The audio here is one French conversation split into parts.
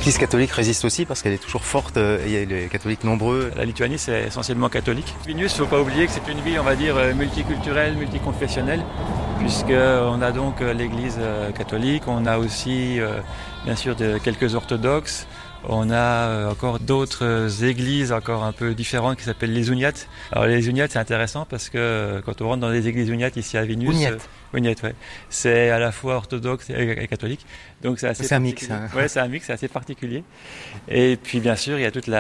L'Église catholique résiste aussi parce qu'elle est toujours forte, il y a les catholiques nombreux. La Lituanie, c'est essentiellement catholique. Vilnius, il ne faut pas oublier que c'est une ville, on va dire, multiculturelle, multiconfessionnelle, puisqu'on a donc l'Église catholique, on a aussi, bien sûr, quelques orthodoxes. On a encore d'autres églises encore un peu différentes qui s'appellent les Uniates. Alors les Uniates, c'est intéressant parce que quand on rentre dans les églises Uniates ici à Vilnius, Uniates, ouais, c'est à la fois orthodoxe et catholique. Donc c'est assez mix. Hein. Ouais, c'est un mix, c'est assez particulier. Et puis bien sûr, il y a toute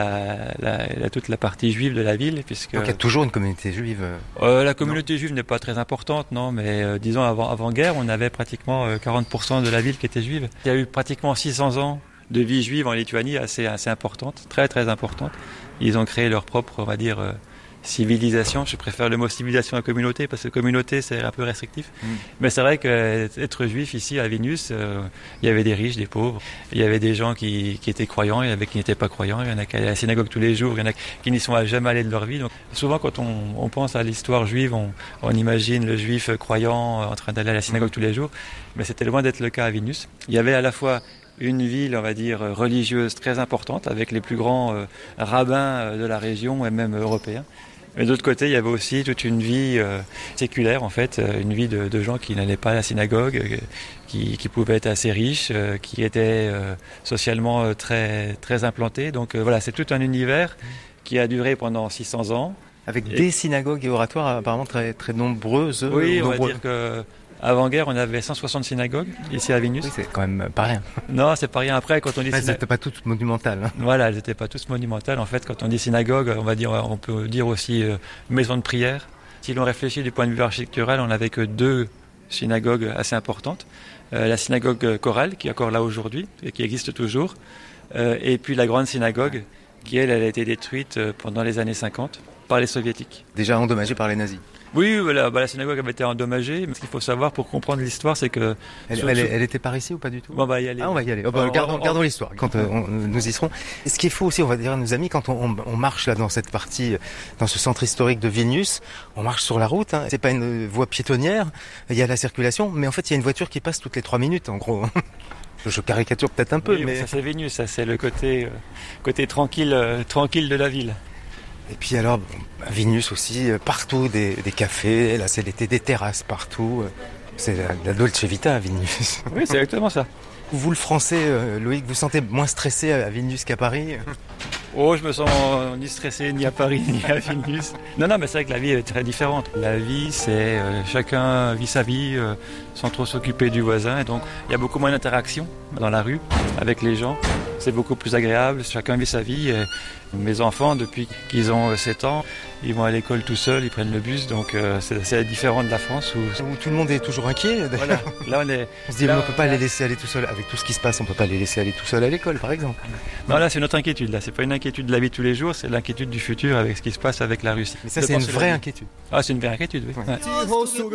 la partie juive de la ville, puisque donc il y a toujours une communauté juive. La communauté juive n'est pas très importante, non, mais disons avant-guerre, on avait pratiquement 40% de la ville qui était juive. Il y a eu pratiquement 600 ans de vie juive en Lituanie assez importante, très très importante. Ils ont créé leur propre, on va dire, civilisation. Je préfère le mot civilisation à communauté parce que communauté c'est un peu restrictif. Mais c'est vrai qu'être juif ici à Vilnius, il y avait des riches, des pauvres, il y avait des gens qui étaient croyants, il y avait qui n'étaient pas croyants, il y en a qui allaient à la synagogue tous les jours, il y en a qui n'y sont jamais allés de leur vie. Donc souvent quand on pense à l'histoire juive, on imagine le juif croyant en train d'aller à la synagogue tous les jours, mais c'était loin d'être le cas à Vilnius. Il y avait à la fois une ville, on va dire, religieuse très importante, avec les plus grands rabbins de la région et même européens. Mais d'autre côté, il y avait aussi toute une vie séculaire, en fait, une vie de gens qui n'allaient pas à la synagogue, qui pouvaient être assez riches, qui étaient socialement très, très implantés. Donc voilà, c'est tout un univers qui a duré pendant 600 ans. Avec des synagogues et oratoires apparemment très, très nombreuses. Oui, on va dire que... Avant-guerre, on avait 160 synagogues ici à Vilnius. Oui, c'est quand même pas rien. Non, c'est pas rien. Après, quand on dit elles n'étaient pas toutes monumentales. Hein. Voilà, elles n'étaient pas toutes monumentales. En fait, quand on dit synagogue, on peut dire aussi maison de prière. Si l'on réfléchit du point de vue architectural, on n'avait que 2 synagogues assez importantes. La synagogue chorale, qui est encore là aujourd'hui et qui existe toujours. Et puis la grande synagogue, qui elle a été détruite pendant les années 50 par les soviétiques. Déjà endommagée par les nazis. Oui, voilà, la synagogue avait été endommagée. Mais ce qu'il faut savoir pour comprendre l'histoire, c'est que... Elle était par ici ou pas du tout? Bon, on va y aller. Ah, on va y aller. Gardons l'histoire quand nous y serons. Et ce qu'il faut aussi, on va dire à nos amis, quand on marche là dans cette partie, dans ce centre historique de Vilnius, on marche sur la route. Hein. C'est pas une voie piétonnière. Il y a la circulation, mais en fait, il y a une voiture qui passe toutes les 3 minutes, en gros. Je caricature peut-être un peu, oui, mais ça c'est Vilnius, ça c'est le côté tranquille de la ville. Et puis alors, à Vilnius aussi, partout des cafés, là c'est l'été, des terrasses partout. C'est la Dolce Vita à Vilnius. Oui, c'est exactement ça. Vous le français, Loïc, vous sentez moins stressé à Vilnius qu'à Paris? Oh, je me sens ni stressé ni à Paris ni à Vilnius. Non, mais c'est vrai que la vie est très différente. La vie, c'est chacun vit sa vie sans trop s'occuper du voisin. Et donc, il y a beaucoup moins d'interactions dans la rue avec les gens. C'est beaucoup plus agréable, chacun vit sa vie. Et mes enfants, depuis qu'ils ont 7 ans, ils vont à l'école tout seuls, ils prennent le bus. Donc, c'est différent de la France où tout le monde est toujours inquiet. Voilà. Là, on se dit, on ne peut pas les laisser aller tout seuls. Avec tout ce qui se passe, on ne peut pas les laisser aller tout seuls à l'école, par exemple. Non, là, c'est notre inquiétude. Là, c'est pas une inquiétude de la vie de tous les jours, c'est l'inquiétude du futur avec ce qui se passe avec la Russie. Mais ça, c'est une vraie inquiétude. Ah, c'est une vraie inquiétude, oui. Ouais.